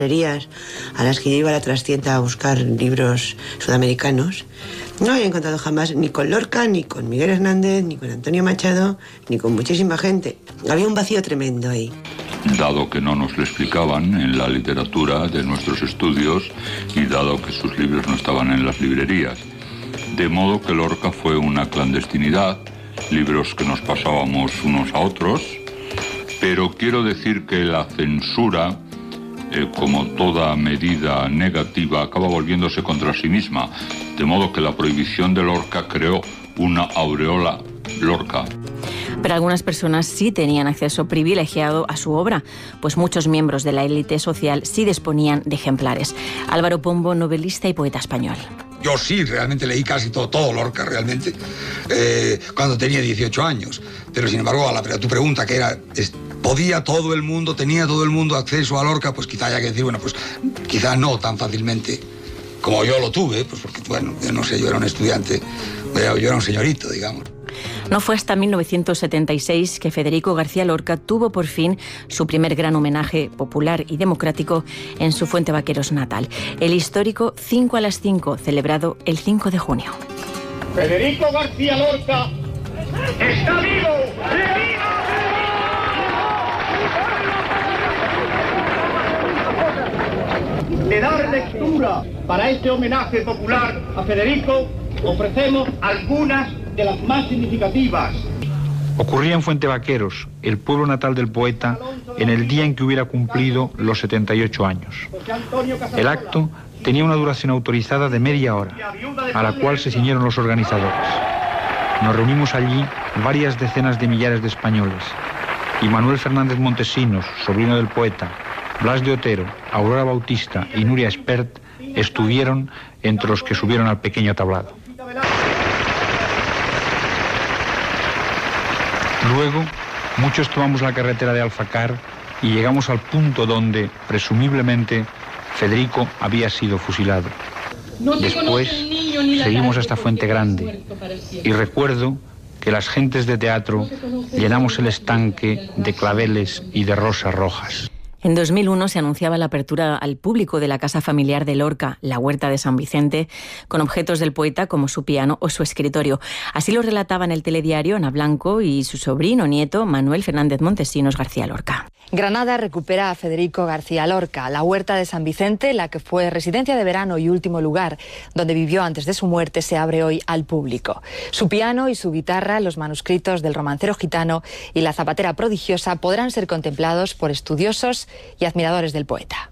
a las que yo iba a la trastienda a buscar libros sudamericanos, no había encontrado jamás ni con Lorca, ni con Miguel Hernández, ni con Antonio Machado, ni con muchísima gente. Había un vacío tremendo ahí. Dado que no nos lo explicaban en la literatura de nuestros estudios y dado que sus libros no estaban en las librerías. De modo que Lorca fue una clandestinidad, libros que nos pasábamos unos a otros, pero quiero decir que la censura, como toda medida negativa, acaba volviéndose contra sí misma, de modo que la prohibición de Lorca creó una aureola Lorca. Pero algunas personas sí tenían acceso privilegiado a su obra, pues muchos miembros de la élite social sí disponían de ejemplares. Álvaro Pombo, novelista y poeta español. Yo sí, realmente leí casi todo Lorca, realmente, cuando tenía 18 años. Pero, sin embargo, a tu pregunta, que era, ¿podía todo el mundo, tenía todo el mundo acceso a Lorca? Pues quizá haya que decir, bueno, pues quizá no tan fácilmente como yo lo tuve, pues porque, bueno, yo no sé, yo era un estudiante, yo era un señorito, digamos. No fue hasta 1976 que Federico García Lorca tuvo por fin su primer gran homenaje popular y democrático en su Fuentevaqueros natal, el histórico 5 a las 5, celebrado el 5 de junio. Federico García Lorca está vivo. De dar lectura para este homenaje popular a Federico, ofrecemos algunas de las más significativas. Ocurría en Fuentevaqueros, el pueblo natal del poeta, en el día en que hubiera cumplido los 78 años. El acto tenía una duración autorizada de media hora, a la cual se ciñeron los organizadores. Nos reunimos allí varias decenas de millares de españoles, y Manuel Fernández Montesinos, sobrino del poeta, Blas de Otero, Aurora Bautista y Nuria Espert estuvieron entre los que subieron al pequeño tablado. Luego, muchos tomamos la carretera de Alfacar y llegamos al punto donde, presumiblemente, Federico había sido fusilado. Después, seguimos hasta Fuente Grande y recuerdo que las gentes de teatro llenamos el estanque de claveles y de rosas rojas. En 2001 se anunciaba la apertura al público de la casa familiar de Lorca, la Huerta de San Vicente, con objetos del poeta como su piano o su escritorio. Así lo relataban el telediario Ana Blanco y su sobrino nieto Manuel Fernández Montesinos García Lorca. Granada recupera a Federico García Lorca. La Huerta de San Vicente, la que fue residencia de verano y último lugar donde vivió antes de su muerte, se abre hoy al público. Su piano y su guitarra, los manuscritos del romancero gitano y la zapatera prodigiosa podrán ser contemplados por estudiosos y admiradores del poeta.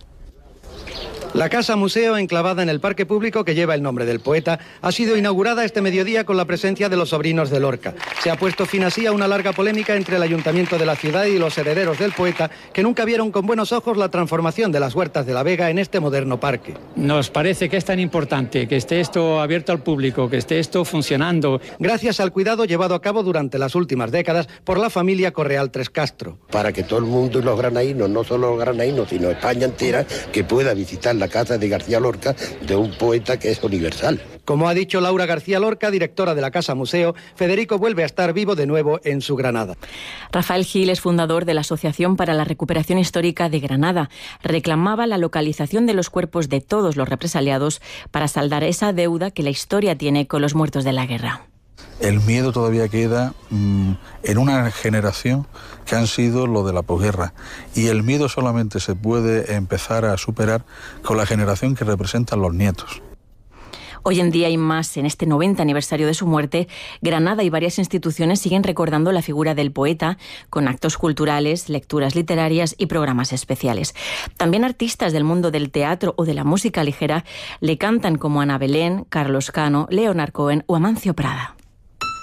La Casa Museo, enclavada en el parque público que lleva el nombre del poeta, ha sido inaugurada este mediodía con la presencia de los sobrinos de Lorca. Se ha puesto fin así a una larga polémica entre el ayuntamiento de la ciudad y los herederos del poeta, que nunca vieron con buenos ojos la transformación de las Huertas de la Vega en este moderno parque. Nos parece que es tan importante que esté esto abierto al público, que esté esto funcionando. Gracias al cuidado llevado a cabo durante las últimas décadas por la familia Correal Tres Castro. Para que todo el mundo y los granadinos, no solo los granadinos, sino España entera, que pueda visitar la casa de García Lorca, de un poeta que es universal. Como ha dicho Laura García Lorca, directora de la Casa Museo, Federico vuelve a estar vivo de nuevo en su Granada. Rafael Gil es fundador de la Asociación para la Recuperación Histórica de Granada. Reclamaba la localización de los cuerpos de todos los represaliados para saldar esa deuda que la historia tiene con los muertos de la guerra. El miedo todavía queda en una generación que han sido lo de la posguerra, y el miedo solamente se puede empezar a superar con la generación que representan los nietos. Hoy en día y más en este 90 aniversario de su muerte, Granada y varias instituciones siguen recordando la figura del poeta con actos culturales, lecturas literarias y programas especiales. También artistas del mundo del teatro o de la música ligera le cantan, como Ana Belén, Carlos Cano, Leonard Cohen o Amancio Prada.